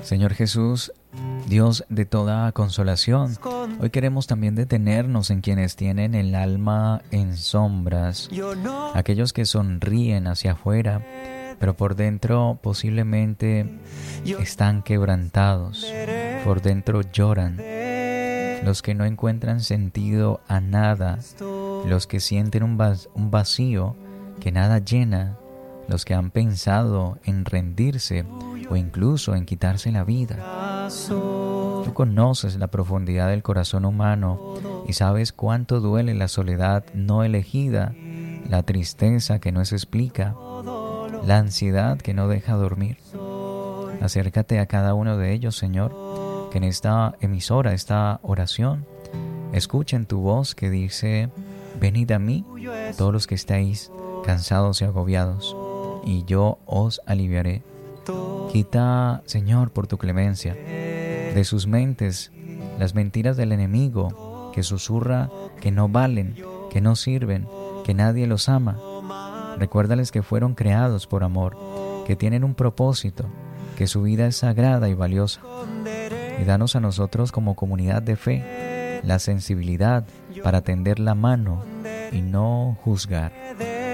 Señor Jesús, Dios de toda consolación, hoy queremos también detenernos en quienes tienen el alma en sombras, aquellos que sonríen hacia afuera, pero por dentro posiblemente están quebrantados, por dentro lloran, los que no encuentran sentido a nada, los que sienten un vacío que nada llena, los que han pensado en rendirse o incluso en quitarse la vida. Tú conoces la profundidad del corazón humano y sabes cuánto duele la soledad no elegida, la tristeza que no se explica, la ansiedad que no deja dormir. Acércate a cada uno de ellos, Señor, que en esta emisora, esta oración, escuchen tu voz que dice: venid a mí, todos los que estáis cansados y agobiados, y yo os aliviaré. Quita, Señor, por tu clemencia, de sus mentes las mentiras del enemigo que susurra que no valen, que no sirven, que nadie los ama. Recuérdales que fueron creados por amor, que tienen un propósito, que su vida es sagrada y valiosa. Y danos a nosotros como comunidad de fe la sensibilidad para tender la mano y no juzgar.